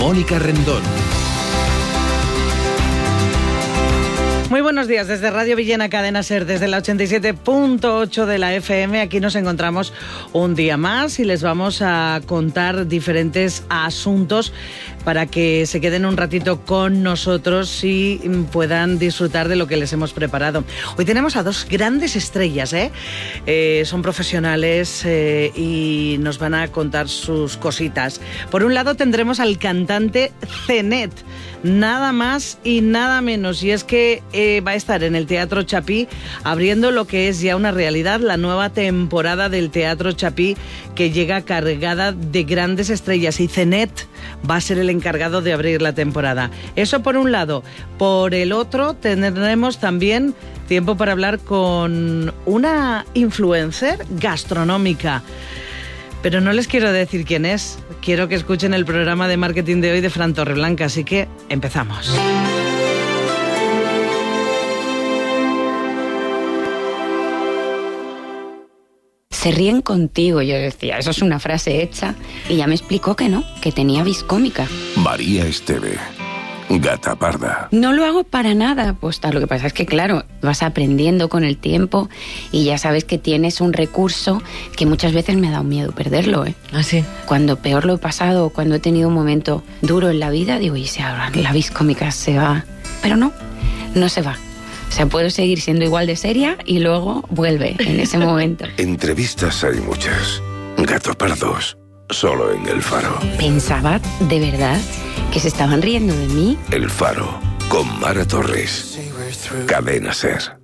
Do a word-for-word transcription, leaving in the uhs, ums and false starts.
Mónica Rendón. Muy buenos días desde Radio Villena, Cadena Ser, desde la ochenta y siete punto ocho de la F M. Aquí nos encontramos un día más y les vamos a contar diferentes asuntos para que se queden un ratito con nosotros y puedan disfrutar de lo que les hemos preparado. Hoy tenemos a dos grandes estrellas, ¿eh? Eh, son profesionales eh, y nos van a contar sus cositas. Por un lado tendremos al cantante Zenet, nada más y nada menos, y es que eh, va a estar en el Teatro Chapí abriendo lo que es ya una realidad, la nueva temporada del Teatro Chapí, que llega cargada de grandes estrellas, y Zenet va a ser el encargado de abrir la temporada. Eso por un lado. Por el otro tendremos también tiempo para hablar con una influencer gastronómica. Pero no les quiero decir quién es. Quiero que escuchen el programa de marketing de hoy de Fran Torreblanca, así que empezamos. Se ríen contigo, yo decía, eso es una frase hecha, y ya me explicó que no, que tenía vis cómica. María Esteve, gata parda. No lo hago para nada, pues lo que pasa es que claro, vas aprendiendo con el tiempo y ya sabes que tienes un recurso que muchas veces me ha dado miedo perderlo, ¿eh? ¿Ah, sí? Cuando peor lo he pasado, cuando he tenido un momento duro en la vida, digo, y si ahora la vis cómica se va, pero no, no se va. O sea, puedo seguir siendo igual de seria y luego vuelve en ese momento. Entrevistas hay muchas. Gato pardos, solo en El Faro. Pensaba, de verdad, que se estaban riendo de mí. El Faro, con Mara Torres. Cadena Ser.